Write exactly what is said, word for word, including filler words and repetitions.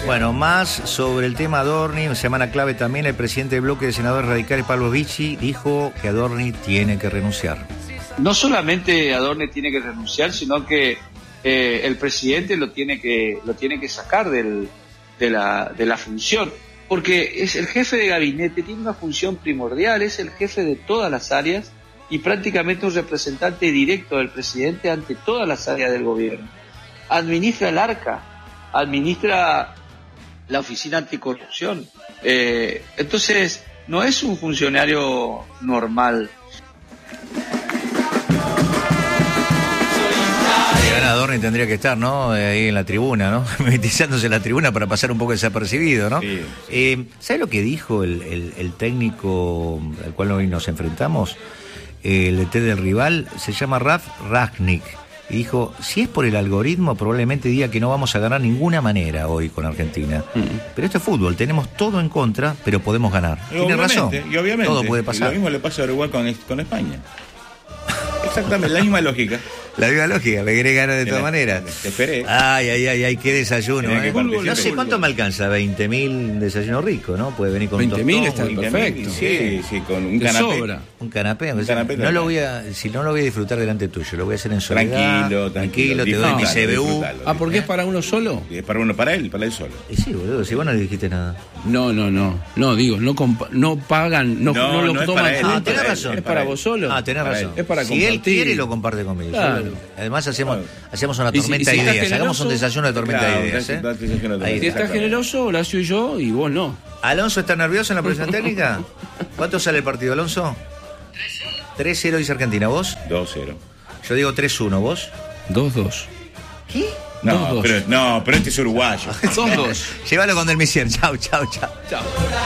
Bueno, más sobre el tema Adorni, semana clave también, el presidente del bloque de senadores radicales, Pablo Vicci, dijo que Adorni tiene que renunciar. No solamente Adorni tiene que renunciar, sino que eh, el presidente lo tiene que, lo tiene que sacar del, de, la, de la función, porque es el jefe de gabinete, tiene una función primordial, es el jefe de todas las áreas y prácticamente un representante directo del presidente ante todas las áreas del gobierno. Administra el ARCA, administra la Oficina Anticorrupción. Eh, entonces, no es un funcionario normal. Adorni tendría que estar, ¿no? Ahí en la tribuna, ¿no? Metizándose en la tribuna para pasar un poco desapercibido, ¿no? Sí. Eh, ¿Sabe lo que dijo el, el, el técnico al cual hoy nos enfrentamos? El D T del rival se llama Ralf Rangnick. Y dijo, si es por el algoritmo, probablemente diga que no vamos a ganar ninguna manera hoy con Argentina. Mm. Pero esto es fútbol, tenemos todo en contra, pero podemos ganar. Y Tiene razón. Y obviamente, todo puede pasar. Lo mismo le pasa a Uruguay con, con España. Exactamente, la misma lógica. La misma lógica, me querés ganar de todas maneras. Te esperé. Ay, ay, ay, ay, qué desayuno. ¿eh? No sé cuánto fútbol. me alcanza, veinte mil desayuno rico, ¿no? Puede venir con veinte mil está perfecto. Sí, sí, con un Te canapé. sobra. Un canapé, un canapé no lo voy a, si no lo voy a disfrutar delante tuyo, lo voy a hacer en soledad. Tranquilo, tranquilo. tranquilo te doy mi C B U. Ah, ¿por qué es para uno solo? Es para uno, para él, para él solo. Y sí, boludo, si vos no le dijiste nada. No, no, no. No, digo, no compa- no pagan, no, no, No, lo no es toman para él, juntos. Ah, tenés razón. Es para vos solo. Ah, tenés Para razón. él. Es para si él compartir. quiere, lo comparte conmigo. Claro. Además, hacemos, Claro. hacemos una Y si- tormenta y si de estás ideas. Hagamos generoso, un desayuno de tormenta claro, de ideas. un ¿eh? desayuno de tormenta. Ahí Si estás Exactamente. generoso, Horacio y yo, y vos no. ¿Alonso está nervioso en la presión técnica? ¿Cuánto sale el partido, Alonso? tres cero dice Argentina. ¿Vos? dos cero. Yo digo tres uno. ¿Vos? dos dos. ¿Qué? No, dos dos. pero, no, pero este es uruguayo. dos dos. Llévalo con Del Misier. Chau, chau, chau. Chao.